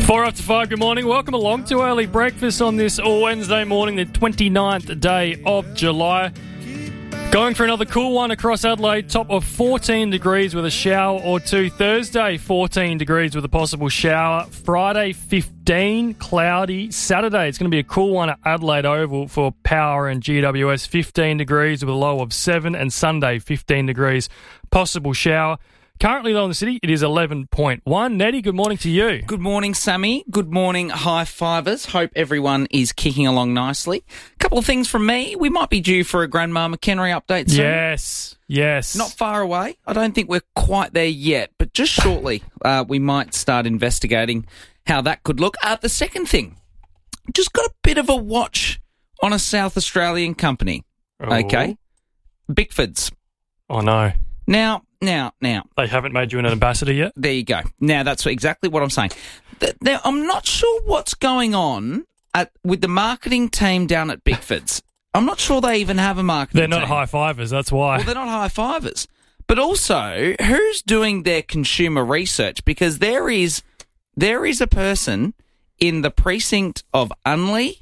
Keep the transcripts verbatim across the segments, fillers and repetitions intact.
Four after five, good morning. Welcome along to Early Breakfast on this Wednesday morning, the twenty-ninth day of July. Going for another cool one across Adelaide, top of fourteen degrees with a shower or two. Thursday, fourteen degrees with a possible shower. Friday, fifteen, cloudy. Saturday, it's going to be a cool one at Adelaide Oval for Power and G W S, fifteen degrees with a low of seven. And Sunday, fifteen degrees, possible shower. Currently, though, in the city, it is eleven point one. Nettie, good morning to you. Good morning, Sammy. Good morning, high fivers. Hope everyone is kicking along nicely. A couple of things from me. We might be due for a Grandma McHenry update soon. Yes, yes. Not far away. I don't think we're quite there yet, but just shortly uh, we might start investigating how that could look. Uh, the second thing, just got a bit of a watch on a South Australian company. Oh. Okay? Bickford's. Oh, no. Now, now, now. They haven't made you an ambassador yet? There you go. Now, that's exactly what I'm saying. Th- Now, I'm not sure what's going on at, with the marketing team down at Bickford's. I'm not sure they even have a marketing They're team. not high-fivers, that's why. Well, they're not high-fivers. But also, who's doing their consumer research? Because there is there is a person in the precinct of Unley,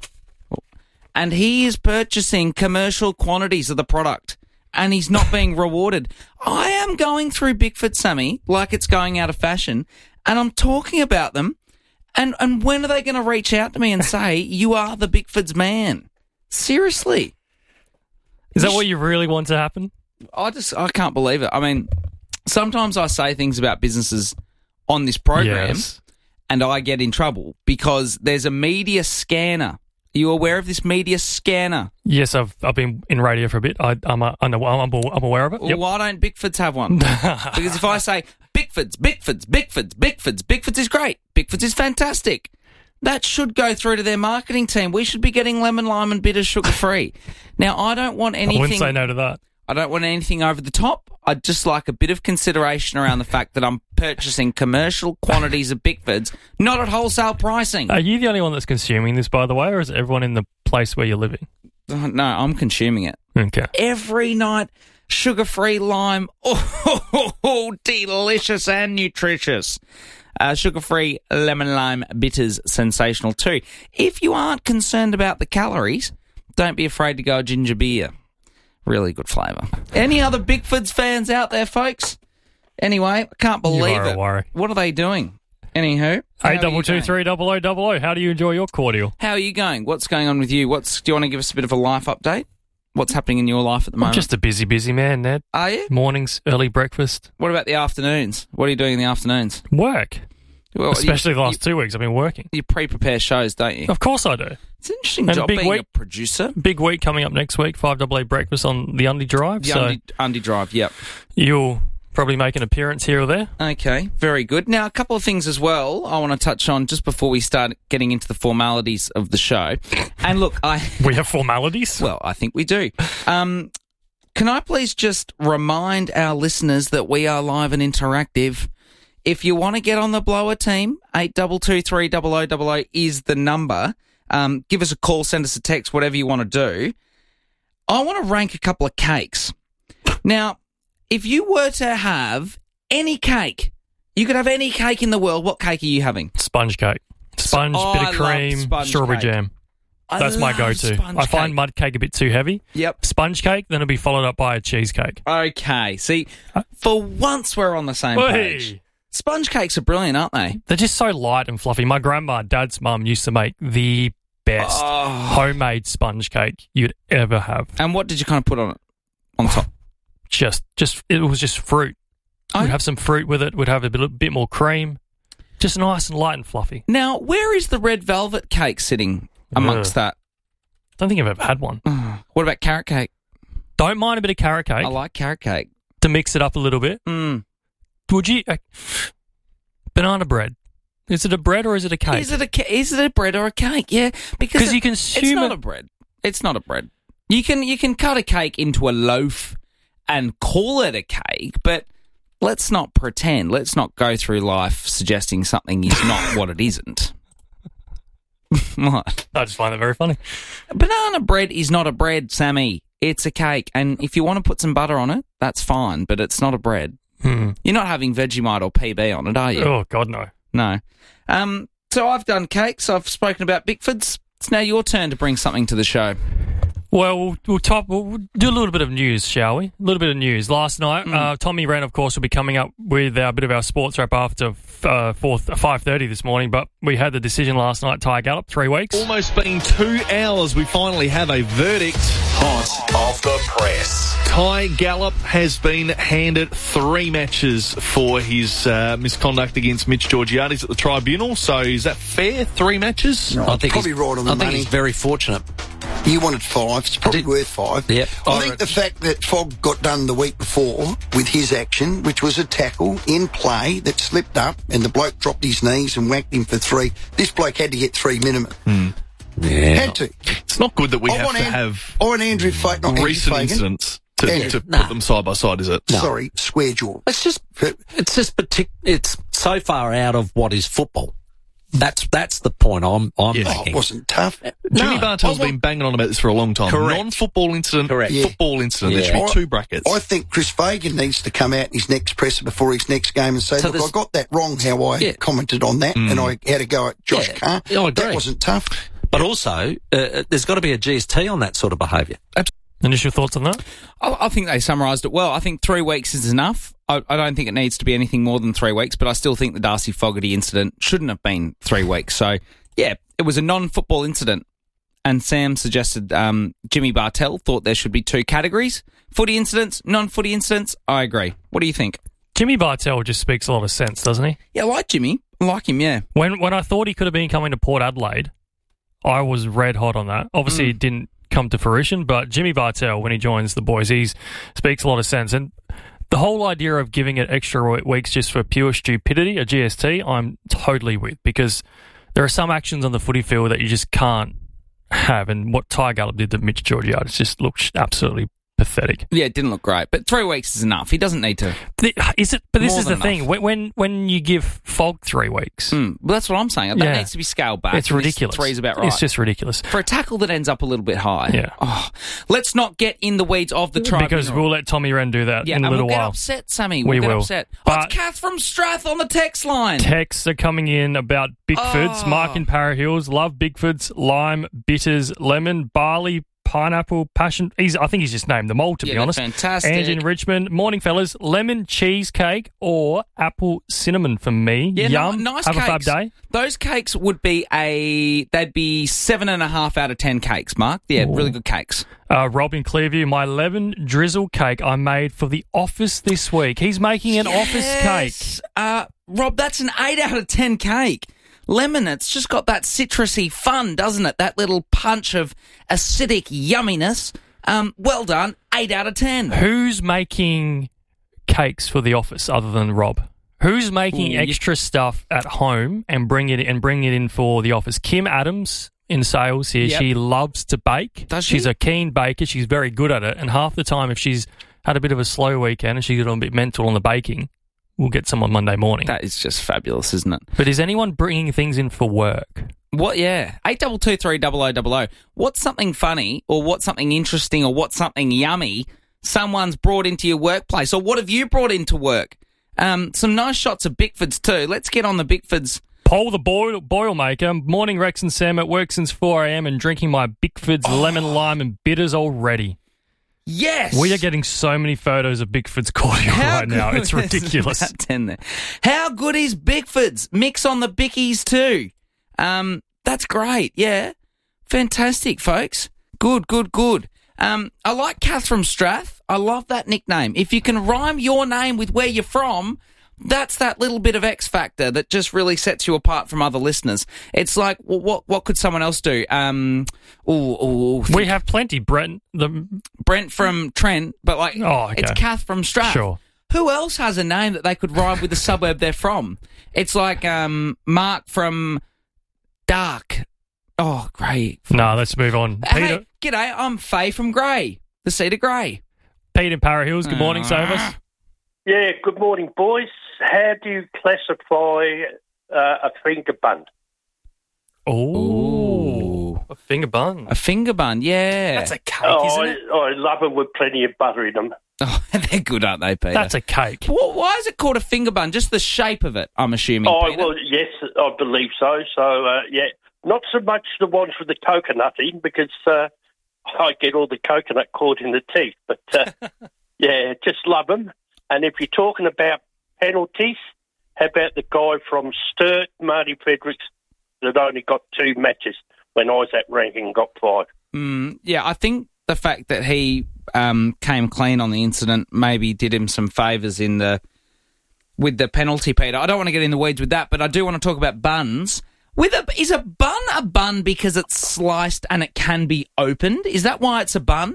and he is purchasing commercial quantities of the product, and he's not being rewarded. I am going through Bickford, Sammy, like it's going out of fashion, and I'm talking about them, and, and when are they going to reach out to me and say, you are the Bickford's man? Seriously. Is that what you really want to happen? I just, I can't believe it. I mean, sometimes I say things about businesses on this program, Yes. and I get in trouble because there's a media scanner. Are you aware of this media scanner? Yes, I've I've been in radio for a bit. I, I'm, a, I'm, I'm I'm aware of it. Well, Yep. why don't Bickfords have one? Because if I say Bickfords, Bickfords, Bickfords, Bickfords, Bickfords is great. Bickfords is fantastic. That should go through to their marketing team. We should be getting lemon, lime and bitter sugar free. Now, I don't want anything... I wouldn't say no to that. I don't want anything over the top. I'd just like a bit of consideration around the fact that I'm purchasing commercial quantities of Bickfords, not at wholesale pricing. Are you the only one that's consuming this, by the way, or is it everyone in the place where you're living? Uh, No, I'm consuming it. Okay. Every night, sugar-free lime. Oh, delicious and nutritious. Uh, sugar-free lemon lime bitters, sensational too. If you aren't concerned about the calories, don't be afraid to go ginger beer. Really good flavour. Any other Bickfords fans out there, folks? Anyway, I can't believe are a it. worry. What are they doing? Anywho, how Eight are double you two going? three double o double o. How do you enjoy your cordial? How are you going? What's going on with you? What's? Do you want to give us a bit of a life update? What's happening in your life at the I'm moment? just a busy, busy man, Ned. Are you? Mornings, early breakfast, What about the afternoons? What are you doing in the afternoons? work. Well, Especially you, the last two weeks, I've been working. You, you pre-prepare shows, don't you? Of course I do. It's an interesting And a job big being week. a producer. Big week coming up next week, five double A breakfast on the Undy Drive. The so Undy, Undy Drive, yep. you'll probably make an appearance here or there. Okay, very good. Now, a couple of things as well I want to touch on just before we start getting into the formalities of the show. And look, I... We have formalities. Well, I think we do. Um, can I please just remind our listeners that we are live and interactive? If you want to get on the blower team, eight two two three double o double o is the number. Um, give us a call, send us a text, whatever you want to do. I want to rank a couple of cakes. Now, if you were to have any cake, you could have any cake in the world, what cake are you having? Sponge cake. Sponge, Oh, bit I of love cream, sponge strawberry cake. jam. I That's my love go-to. sponge I find cake. mud cake a bit too heavy. Yep. Sponge cake, then it'll be followed up by a cheesecake. Okay, see, for once we're on the same page. Hey! Sponge cakes are brilliant, aren't they? They're just so light and fluffy. My grandma, dad's mum, used to make the best Oh. homemade sponge cake you'd ever have. And what did you kind of put on it? On top? Just, just it was just fruit. Oh. We'd have some fruit with it. We'd have a bit, bit more cream. Just nice and light and fluffy. Now, where is the red velvet cake sitting amongst that? Don't think I've ever had one. What about carrot cake? Don't mind a bit of carrot cake I like carrot cake. to mix it up a little bit. Mm. Would you? Uh, banana bread. Is it a bread or is it a cake? Is it a ca- is it a bread or a cake? Yeah, because 'Cause you it- consume it's not it- a bread. It's not a bread. You can you can cut a cake into a loaf and call it a cake, but let's not pretend. Let's not go through life suggesting something is not what it isn't. What? I just find that very funny. Banana bread is not a bread, Sammy. It's a cake, and if you want to put some butter on it, that's fine, but it's not a bread. Hmm. You're not having Vegemite or P B on it, are you? Oh, God, no. No. Um, So I've done cakes. I've spoken about Bickfords. It's now your turn to bring something to the show. Well, we'll, we'll, top, we'll do a little bit of news, shall we? A little bit of news. Last night, mm. uh, Tommy Wren, of course, will be coming up with a bit of our sports wrap after uh, five thirty this morning, but we had the decision last night, Ty Gallop, three weeks. Almost been two hours, we finally have a verdict. Hot off the press. Ty Gallop has been handed three matches for his uh, misconduct against Mitch Georgiades at the tribunal, so is that fair? Three matches? No, I think probably right on the I money. think he's very fortunate. You wanted five. It's probably worth five. Yep. I I think reckon. the fact that Fogg got done the week before with his action, which was a tackle in play that slipped up and the bloke dropped his knees and whacked him for three. This bloke had to get three minimum. Mm. Yeah. Had to. It's not good that we I have want to An- have or an Andrew Fate, not recent Andrew Fagan. incidents to, Yeah. to Nah. put them side by side, is it? No. Sorry, square jaw. It's just, it's just partic- It's so far out of what is football. That's that's the point I'm I'm Yes. Oh, making. it wasn't tough. Jimmy No. Bartell's I want- been banging on about this for a long time. Correct. Non-football incident, Correct. Yeah. football incident. There Yeah. should be I- two brackets. I think Chris Fagan needs to come out in his next presser before his next game and say, So look, there's- I got that wrong how I Yeah. commented on that and I had to go at Josh Yeah. Carr. Yeah, I agree. That wasn't tough. But also, uh, there's got to be a G S T on that sort of behaviour. Initial thoughts on that? I, I think they summarised it well. I think three weeks is enough. I, I don't think it needs to be anything more than three weeks, but I still think the Darcy Fogarty incident shouldn't have been three weeks. So, yeah, it was a non-football incident. And Sam suggested um, Jimmy Bartell thought there should be two categories. Footy incidents, non-footy incidents. I agree. What do you think? Jimmy Bartell just speaks a lot of sense, doesn't he? Yeah, I like Jimmy. I like him, yeah. When when I thought he could have been coming to Port Adelaide, I was red hot on that. Obviously, Mm. it didn't come to fruition, but Jimmy Bartell, when he joins the boys, he speaks a lot of sense. And the whole idea of giving it extra weeks just for pure stupidity, a G S T, I'm totally with, because there are some actions on the footy field that you just can't have. And what Ty Gallop did to Mitch Georgiades just looked absolutely pathetic. Yeah, it didn't look great, but three weeks is enough. He doesn't need to. The- Is it? But this More is the than thing. enough. When, when when you give Fogg three weeks, Mm, well, that's what I'm saying. That Yeah. needs to be scaled back. it's and this ridiculous. Three's about right. It's just ridiculous. For a tackle that ends up a little bit high. Yeah. Oh, let's not get in the weeds of the tribunal. Because we'll let Tommy Wren do that yeah, in a and little we'll get while. upset, Sammy. We We'll get will. upset. Oh, But- it's Kath from Strath on the text line. Texts are coming in about Bickfords. Oh. Mark in Para Hills, love Bickfords, lime, bitters, lemon, barley, pineapple, passion. He's, I think he's just named them all, to Yeah, be they're honest. fantastic. Angie in Richmond. Morning, fellas. Lemon cheesecake or apple cinnamon for me. Yeah, Yum. ni- nice Have cakes. a fab day. Those cakes would be a, they'd be seven and a half out of ten cakes, Mark. Yeah, Ooh. really good cakes. Uh, Rob in Clearview, my lemon drizzle cake I made for the office this week. He's making an office cake. Yes. Uh, Rob, that's an eight out of ten cake. Lemon, it's just got that citrusy fun, doesn't it? That little punch of acidic yumminess. Um, well done, eight out of ten. Who's making cakes for the office other than Rob? Who's making Ooh, you- extra stuff at home and bring it and bring it in for the office? Kim Adams in sales here. Yep. She loves to bake. Does she? She's a keen baker. She's very good at it. And half the time, if she's had a bit of a slow weekend and she's got a bit mental on the baking, we'll get some on Monday morning. That is just fabulous, isn't it? But is anyone bringing things in for work? What? Yeah, eight double two three double o double o. What's something funny, or what's something interesting, or what's something yummy someone's brought into your workplace, or what have you brought into work? Um, some nice shots of Bickfords too. Let's get on the Bickfords. Paul the boil, Boilermaker. Morning, Rex and Sam. At work since four a.m. and drinking my Bickfords Oh. lemon, lime and bitters already. Yes, We are getting so many photos of Bickford's cordial How right now. good It's is ridiculous. that ten there? How good is Bickford's? Mix on the Bickies too. Um, that's great. Yeah, fantastic, folks. Good, good, good. Um, I like Kath from Strath. I love that nickname. If you can rhyme your name with where you're from, that's that little bit of X factor that just really sets you apart from other listeners. It's like, well, what what could someone else do? Um, ooh, ooh, We have plenty. Brent, the Brent from Trent, but like, Oh, okay. it's Kath from Strath. Sure. Who else has a name that they could rhyme with the suburb they're from? It's like um, Mark from Dark. Oh, great. no, let's move on. Peter, Hey, g'day, I'm Faye from Grey, the Cedar Grey. Peter Para Hills. Good morning, Savas. Yeah, good morning, boys. How do you classify uh, a finger bun? Oh, a finger bun. A finger bun, yeah. That's a cake, Oh, isn't I, it? I love them with plenty of butter in them. Oh, they're good, aren't they, Peter? That's a cake. Wh- Why is it called a finger bun? Just the shape of it, I'm assuming, Oh, Peter. well, yes, I believe so. So, uh, yeah, not so much the ones with the coconut in, because uh, I get all the coconut caught in the teeth. But, uh, yeah, just love them. And if you're talking about penalties, how about the guy from Sturt, Marty Fredericks, that only got two matches when I was at ranking and got five? Mm, yeah, I think the fact that he um, came clean on the incident maybe did him some favours in the with the penalty, Peter. I don't want to get in the weeds with that, but I do want to talk about buns. With a, is a bun a bun because it's sliced and it can be opened? Is that why it's a bun?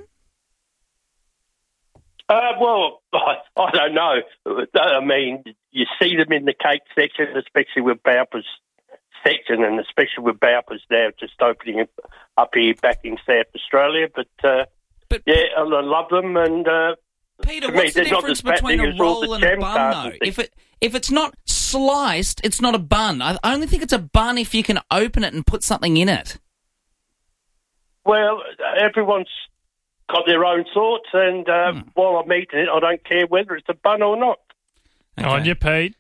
Uh, well, I, I don't know. I mean, you see them in the cake section, especially with Bowper's section, and especially with Bowper's now just opening up here back in South Australia. But, uh, But- yeah, I love them. And uh, Peter, to me, what's the they're not difference as bad between a as all roll the and a jam bun, tarts though? and things. If it if it's not sliced, it's not a bun. I I only think it's a bun if you can open it and put something in it. Well, everyone's got their own thoughts, and uh, Hmm. while I'm eating it, I don't care whether it's a bun or not. On you, Pete.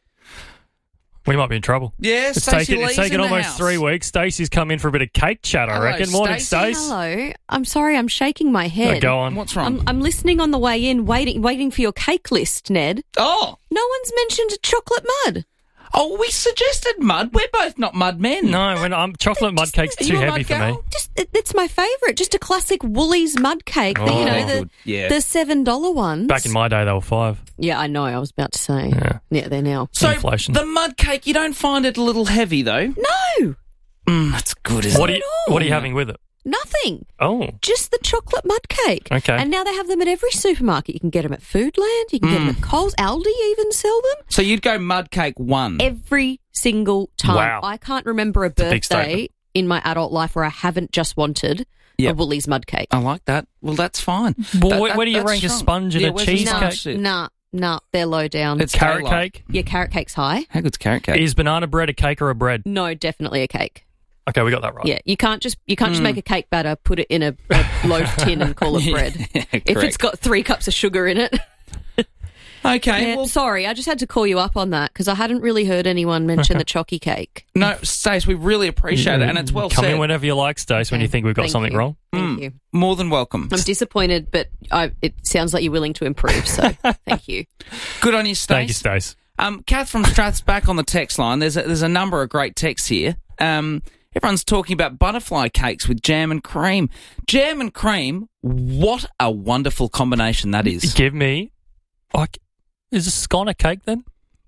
We might be in trouble. Yeah, It's Stacey taken, it's Lee's taken in the almost house. three weeks. Stacey's come in for a bit of cake chat, I Hello, reckon. Morning, Stacey. Stace. Hello. I'm sorry, I'm shaking my Oh, head. go on. What's wrong? I'm, I'm listening on the way in, waiting waiting for your cake list, Ned. oh, No one's mentioned chocolate mud. oh, we suggested mud. We're both not mud men. No, when I'm, chocolate mud cake's Are too you a heavy mud for me. girl? Just it, it's my favourite. Just a classic Woolies mud cake. the, you Oh, know, the good. Yeah. the seven dollar ones. Back in my day, they were five. Yeah, I know. I was about to say. Yeah. Yeah, they're now. So Inflation. the mud cake, you don't find it a little heavy though? No, Mm, that's good, isn't What are it? you, at what are you all. having with it? nothing. Oh, Just the chocolate mud cake. Okay. And now they have them at every supermarket. You can get them at Foodland. You can get them Mm. at Coles. Aldi even sell them. So you'd go mud cake one. Every single time. Wow. I can't remember a a big birthday statement. in my adult life where I haven't just wanted Yep. a Woolies mud cake. I like that. Well, that's fine. Well, That- where- that- where do you that's rank a strong. sponge and Yeah, a where's the cheesecake? sponge sit? Nah, nah, they're low down. It's carrot daylight. cake? yeah, carrot cake's high. How good's carrot cake? Is banana bread a cake or a bread? No, definitely a cake. Okay, we got that right. Yeah, you can't just you can't just make a cake batter, put it in a, a loaf tin, and call it bread. Yeah, If it's correct. got three cups of sugar in it. Okay, Yeah, well, sorry, I just had to call you up on that because I hadn't really heard anyone mention the chocky cake. no, Stace, we really appreciate it, and it's well Come said. in whenever you like, Stace, when Okay, you think we've got thank something you. wrong. Thank you. More than welcome. I'm disappointed, but I, it sounds like you're willing to improve, so thank you. Good on you, Stace. Thank you, Stace. Um, Kath from Strath's back on the text line. There's a, there's a number of great texts here. Um, everyone's talking about butterfly cakes with jam and cream. Jam and cream, what a wonderful combination that is. Give me, like, is a scone a cake then?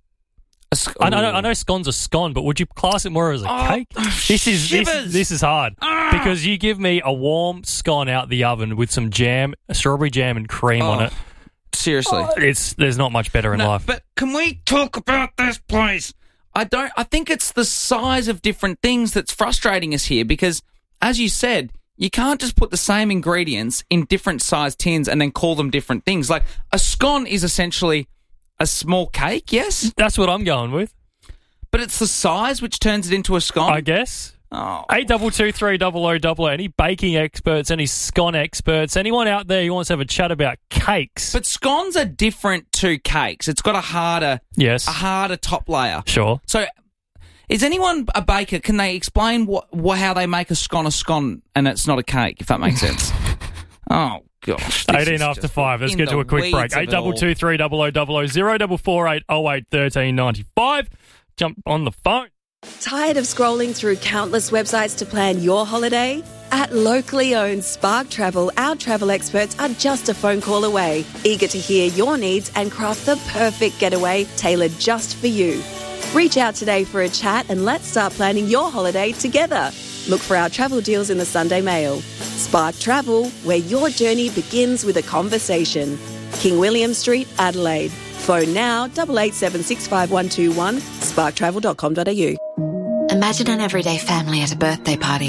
A sc- I know, I know scone's a scone, but would you class it more as a Oh, cake? This is this, shivers. this is hard Ah. because you give me a warm scone out the oven with some jam, strawberry jam, and cream on Oh, it. Seriously. It's there's not much better in No, life. but can we talk about this, please? I don't. I think it's the size of different things that's frustrating us here because, as you said, you can't just put the same ingredients in different size tins and then call them different things. Like a scone is essentially a small cake, yes, That's what I'm going with, but it's the size which turns it into a scone. I guess. Oh. Eight double two three double o double o. Any baking experts? Any scone experts? Anyone out there who wants to have a chat about cakes? But scones are different to cakes. It's got a harder, yes, a harder top layer. sure. So, is anyone a baker? Can they explain what, what how they make a scone a scone and it's not a cake? If that makes sense. Oh gosh, this Eighteen is after just five. Let's in get to the a quick weeds break. of Eight it double all. two three double o double o zero double four eight oh eight thirteen ninety five. Jump on the phone. Tired of scrolling through countless websites to plan your holiday? At locally owned Spark Travel, our travel experts are just a phone call away, eager to hear your needs and craft the perfect getaway tailored just for you. Reach out today for a chat and let's start planning your holiday together. Look for our travel deals in the Sunday Mail. Spark Travel, where your journey begins with a conversation. King William Street, Adelaide. Phone now, eight eight seven six five one two one, spark travel dot com dot a u. Imagine an everyday family at a birthday party.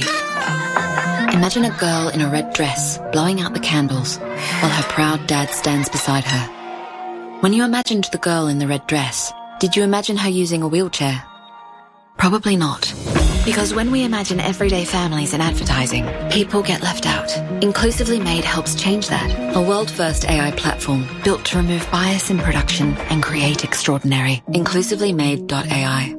Imagine a girl in a red dress blowing out the candles while her proud dad stands beside her. When you imagined the girl in the red dress, did you imagine her using a wheelchair? Probably not. Because when we imagine everyday families in advertising, people get left out. Inclusively Made helps change that. A world-first A I platform built to remove bias in production and create extraordinary. inclusively made dot A I.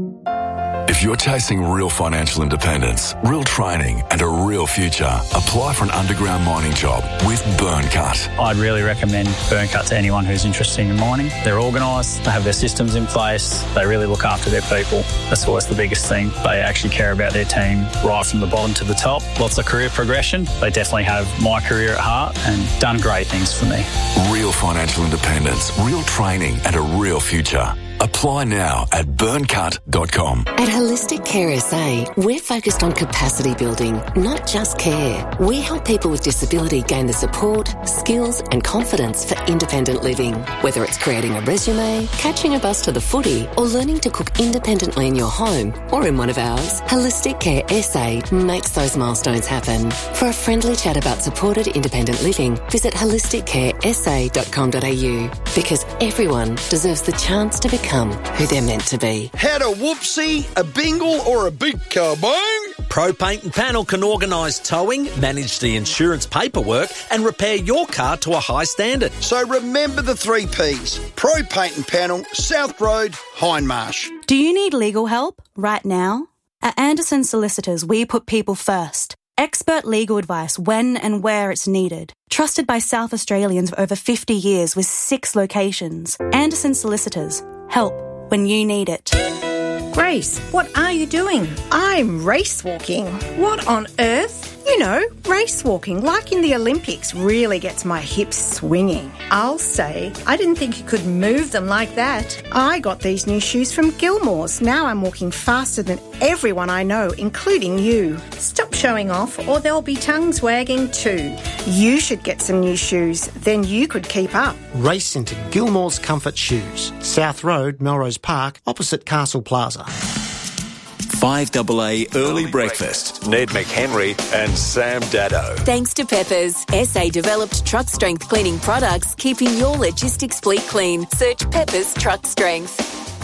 If you're chasing real financial independence, real training and a real future, apply for an underground mining job with Burncut. I'd really recommend Burncut to anyone who's interested in mining. They're organised, they have their systems in place, they really look after their people. That's always the biggest thing. They actually care about their team right from the bottom to the top. Lots of career progression. They definitely have my career at heart and done great things for me. Real financial independence, real training and a real future. Apply now at burncut dot com. At Holistic Care S A, we're focused on capacity building, not just care. We help people with disability gain the support, skills and confidence for independent living. Whether it's creating a resume, catching a bus to the footy or learning to cook independently in your home or in one of ours, Holistic Care S A makes those milestones happen. For a friendly chat about supported independent living, visit holistic care s a dot com dot a u because everyone deserves the chance to become who they're meant to be. Had a whoopsie, a bingle or a big kabong? Pro Paint and Panel can organise towing, manage the insurance paperwork and repair your car to a high standard. So remember the three Ps. Pro Paint and Panel, South Road, Hindmarsh. Do you need legal help right now? At Anderson Solicitors, we put people first. Expert legal advice when and where it's needed. Trusted by South Australians for over fifty years with six locations. Anderson Solicitors. Help when you need it. Grace, what are you doing? I'm race walking. What on earth? You know, race walking, like in the Olympics, really gets my hips swinging. I'll say, I didn't think you could move them like that. I got these new shoes from Gilmore's. Now I'm walking faster than everyone I know, including you. Stop showing off or there'll be tongues wagging too. You should get some new shoes, then you could keep up. Race into Gilmore's Comfort Shoes, South Road, Melrose Park, opposite Castle Plaza. five A A Early Breakfast. Ned McHenry and Sam Daddo. Thanks to Peppers, S A developed truck strength cleaning products, keeping your logistics fleet clean. Search Peppers Truck Strength.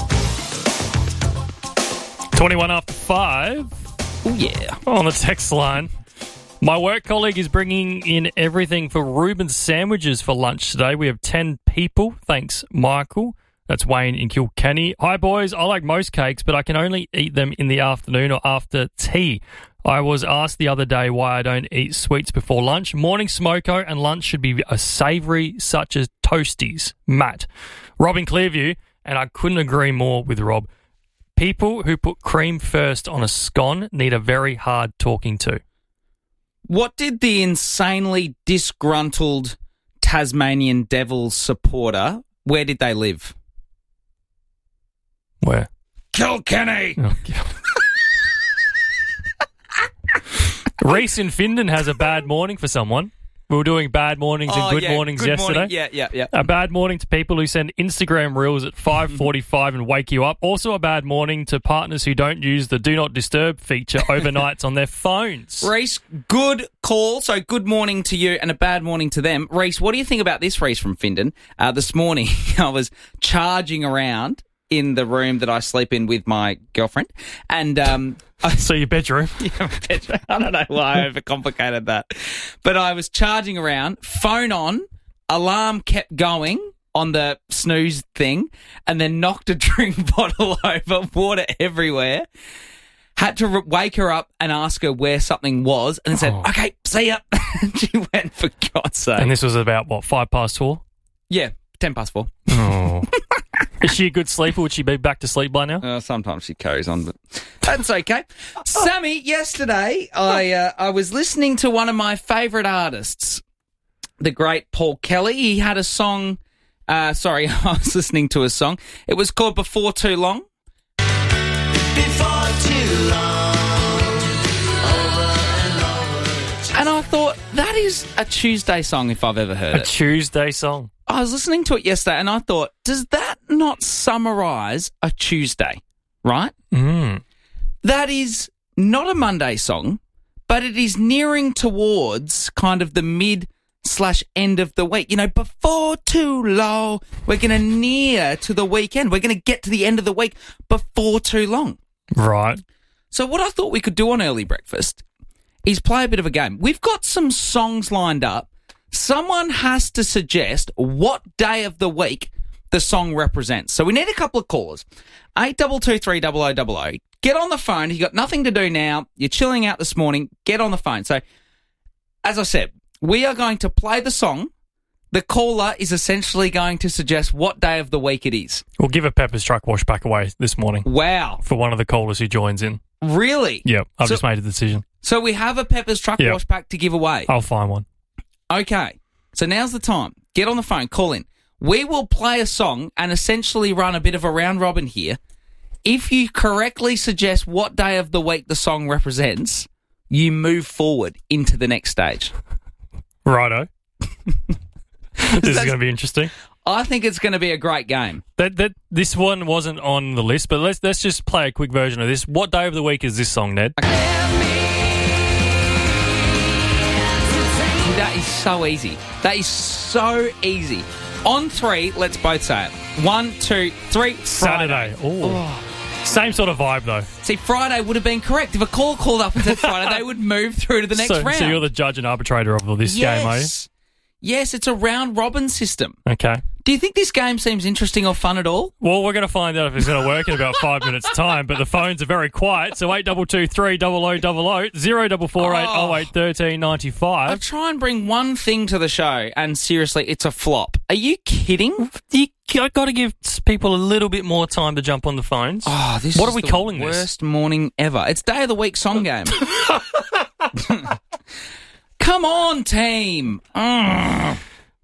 twenty-one after five. Oh, yeah. On the text line. My work colleague is bringing in everything for Reuben's sandwiches for lunch today. We have ten people. Thanks, Michael. That's Wayne in Kilkenny. Hi, boys. I like most cakes, but I can only eat them in the afternoon or after tea. I was asked the other day why I don't eat sweets before lunch. Morning smoko and lunch should be a savoury, such as toasties. Matt. Rob in Clearview, and I couldn't agree more with Rob. People who put cream first on a scone need a very hard talking to. What did the insanely disgruntled Tasmanian Devils supporter, where did they live? Where? Kilkenny! Oh, Reese in Findon has a bad morning for someone. We were doing bad mornings and oh, good yeah, mornings good yesterday. Morning. Yeah, yeah, yeah. A bad morning to people who send Instagram reels at five forty-five and wake you up. Also a bad morning to partners who don't use the Do Not Disturb feature overnights on their phones. Reese, good call. So good morning to you and a bad morning to them. Reese, what do you think about this, Reese from Findon? Uh, this morning I was charging around in the room that I sleep in with my girlfriend. And um, I, so your bedroom? Yeah, my bedroom. I don't know why I overcomplicated that. But I was charging around, phone on, alarm kept going on the snooze thing, and then knocked a drink bottle over, water everywhere. Had to re- wake her up and ask her where something was, and then said, oh. okay, see ya. And she went, for God's sake. And this was about, what, five past four? Yeah, ten past four. Oh. Is she a good sleeper? Would she be back to sleep by now? Uh, sometimes she carries on, but that's okay. Sammy, yesterday I uh, I was listening to one of my favourite artists, the great Paul Kelly. He had a song, uh, sorry, I was listening to a song. It was called Before Too Long. Before Too Long, over and over. And I thought, that is a Tuesday song if I've ever heard a it. A Tuesday song. I was listening to it yesterday and I thought, does that not summarise a Tuesday, right? Mm. That is not a Monday song, but it is nearing towards kind of the mid slash end of the week. You know, before too long, we're going to near to the weekend. We're going to get to the end of the week before too long. Right. So what I thought we could do on Early Breakfast is play a bit of a game. We've got some songs lined up. Someone has to suggest what day of the week the song represents. So we need a couple of callers. eight two two three double oh double oh. Get on the phone. You've got nothing to do now. You're chilling out this morning. Get on the phone. So, as I said, we are going to play the song. The caller is essentially going to suggest what day of the week it is. We'll give a Pepper's Truck Wash back away this morning. Wow. For one of the callers who joins in. Really? Yep, I've So- just made a decision. So we have a Pepper's Truck Yep. Wash pack to give away. I'll find one. Okay. So now's the time. Get on the phone. Call in. We will play a song and essentially run a bit of a round robin here. If you correctly suggest what day of the week the song represents, you move forward into the next stage. Righto. This is going to be interesting. I think it's going to be a great game. That that this one wasn't on the list, but let's let's just play a quick version of this. What day of the week is this song, Ned? That is so easy. That is so easy. On three, let's both say it. One, two, three. Friday. Saturday. Ooh. Same sort of vibe, though. See, Friday would have been correct. If a caller called up and said Friday, they would move through to the next so, round. So you're the judge and arbitrator of this yes. game, are you? Yes, it's a round robin system. Okay. Do you think this game seems interesting or fun at all? Well, we're going to find out if it's going to work in about five minutes' time, but the phones are very quiet, so eight two two three double oh double oh, zero four four eight oh eight one three nine I five. try and bring one thing to the show, and seriously, it's a flop. Are you kidding? You got to give people a little bit more time to jump on the phones. Oh, this what is are we the calling worst this? morning ever. It's Day of the Week song game. Come on, team. Mm.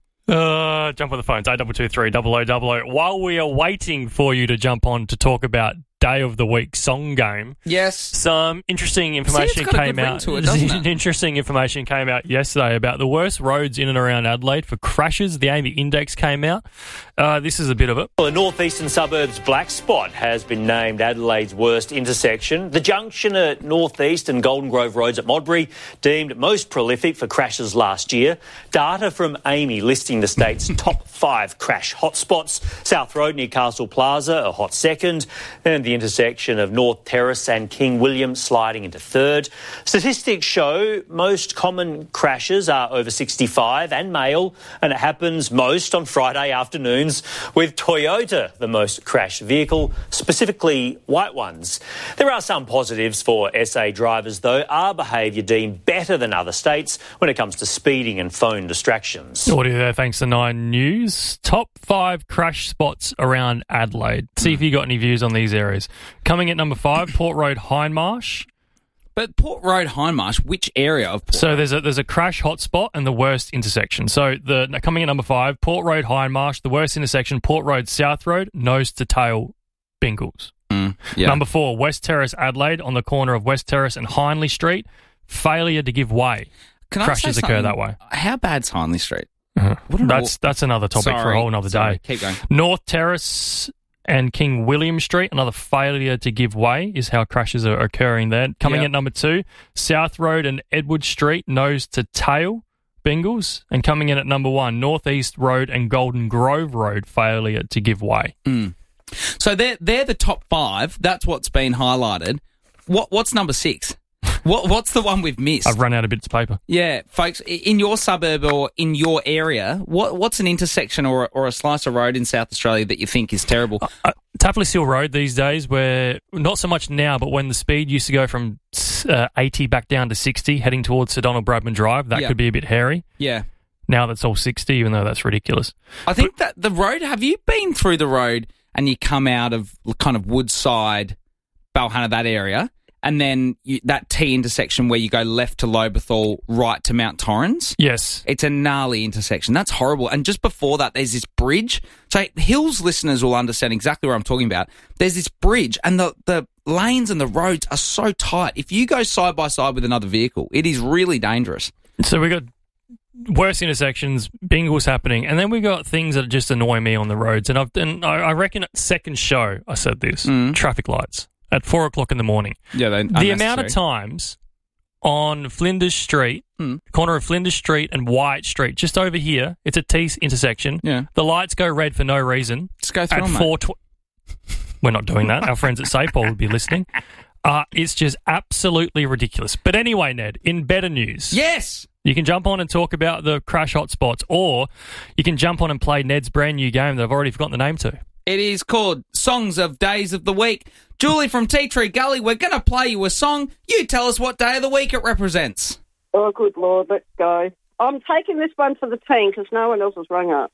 Uh, jump on the phones, eight two two three double oh double oh. While we are waiting for you to jump on to talk about Day of the Week song game, yes, some interesting See, information it's got a came good ring out. to it, doesn't it? Interesting information came out yesterday about the worst roads in and around Adelaide for crashes. The A M I Index came out. Uh, this is a bit of it. Well, the northeastern suburbs Black Spot has been named Adelaide's worst intersection. The junction at Northeast and Golden Grove Roads at Modbury deemed most prolific for crashes last year. Data from A M I listing the state's top five crash hotspots. South Road near Castle Plaza, a hot second, and the intersection of North Terrace and King William sliding into third. Statistics show most common crashes are over sixty-five and male, and it happens most on Friday afternoons, with Toyota the most crashed vehicle, specifically white ones. There are some positives for S A drivers, though. Our behaviour deemed better than other states when it comes to speeding and phone distractions. Audio there, thanks to Nine News. Top five crash spots around Adelaide. See if you got any views on these areas. Coming at number five, Port Road, Hindmarsh. But Port Road, Hindmarsh, which area of Port So Road? there's a there's a crash hotspot and the worst intersection. So the coming at number five, Port Road, Hindmarsh, the worst intersection, Port Road, South Road, nose to tail, Bingles. Mm, yeah. Number four, West Terrace, Adelaide, on the corner of West Terrace and Hindley Street, failure to give way. Can I Crashes say occur something? that way. How bad's Hindley Street? Uh-huh. What an That's aw- that's another topic for a Sorry, whole another sorry. day. Keep going. North Terrace and King William Street, another failure to give way is how crashes are occurring there. Coming Yep. at number two, South Road and Edward Street, nose to tail, Bingles. And coming in at number one, Northeast Road and Golden Grove Road, failure to give way. Mm. So they're, they're the top five. That's what's been highlighted. What What's number six? What What's the one we've missed? I've run out of bits of paper. Yeah, folks, i- in your suburb or in your area, what what's an intersection or, or a slice of road in South Australia that you think is terrible? Uh, Tapless Hill Road these days, where not so much now, but when the speed used to go from uh, eighty back down to sixty, heading towards Sir Donald Bradman Drive, that Yeah. could be a bit hairy. Yeah. Now that's all sixty, even though that's ridiculous. I think that the road, have you been through the road and you come out of kind of Woodside, Balhunna, that area, and then you, that T intersection where you go left to Lobethal, right to Mount Torrens? Yes. It's a gnarly intersection. That's horrible. And just before that, there's this bridge. So Hills listeners will understand exactly what I'm talking about. There's this bridge and the, the lanes and the roads are so tight. If you go side by side with another vehicle, it is really dangerous. So we got worse intersections, bingles happening, and then we got things that just annoy me on the roads. And I've and I I reckon at second show I said this: Mm. traffic lights at four o'clock in the morning. Yeah, they The amount of times on Flinders Street, Mm. corner of Flinders Street and White Street, just over here, it's a T intersection. Yeah. The lights go red for no reason. Just go through at them, mate. four. Tw- We're not doing that. Our friends at SafePol would be listening. Uh, it's just absolutely ridiculous. But anyway, Ned, in better news. Yes! You can jump on and talk about the crash hotspots, or you can jump on and play Ned's brand new game that I've already forgotten the name to. It is called Songs of Days of the Week. Julie from Tea Tree Gully, we're going to play you a song. You tell us what day of the week it represents. Oh, good Lord, let's go. I'm taking this one for the team because no one else has rung up.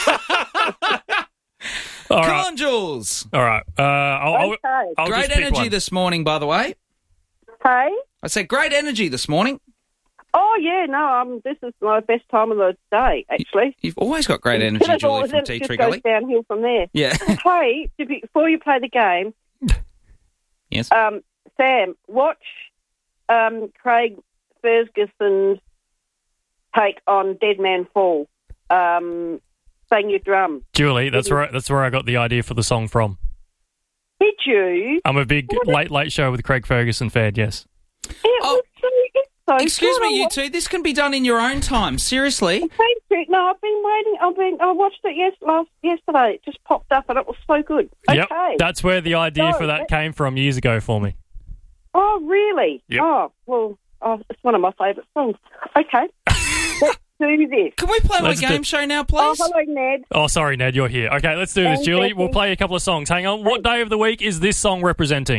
All Come right. on, Jules. All right. Uh, I'll, Okay. I'll, I'll Great just pick energy one. this morning, by the way. Hey? I said great energy this morning. Oh, yeah, no, um, this is my best time of the day, actually. You've always got great energy, Then it all- Julie, then from Tea it just Tree goes Gully. downhill from there. Yeah. Hey, to be- before you play the game, Yes. um, Sam, watch um, Craig Ferguson's take on Dead Man Fall. Um, Bang Your Drum. Julie, that's where, that's where I got the idea for the song from. Did you? I'm a big late, late show with Craig Ferguson fan, yes. It was so, it's so Excuse good. me, you two. This can be done in your own time. Seriously. Thank you. No, I've been waiting. I've been. I watched it yes last yesterday. It just popped up and it was so good. Yep, Okay. that's where the idea So, for that came from years ago for me. Oh, really? Yep. Oh, well, oh, it's one of my favourite songs. Okay. Let's do this. Can we play Let's my do- game show now, please? Oh, hello, Ned. Oh, sorry, Ned, you're here. Okay, let's do this, Thank Julie. you. We'll play a couple of songs. Hang on. What day of the week is this song representing?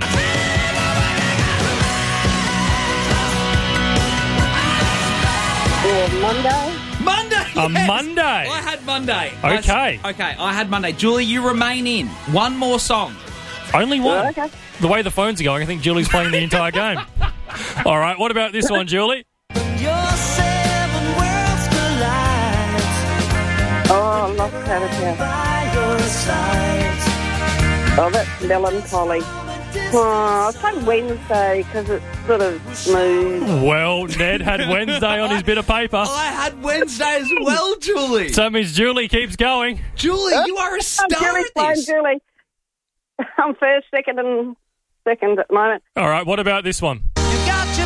Or Monday. Monday. A yes. Monday. I had Monday. Okay. I, okay, I had Monday. Julie, you remain in. One more song. Only one. Oh, okay. The way the phones are going, I think Julie's playing the entire game. All right, what about this one, Julie? Oh, I love Caterpillar. Oh, that's melancholy. Oh, I'll take Wednesday because it's sort of smooth. Well, Ned had Wednesday on his bit of paper. I had Wednesday as well, Julie. So that means Julie keeps going. Julie, you are a I'm star Julie at playing this. Julie. I'm first, second, and second at the moment. All right, what about this one?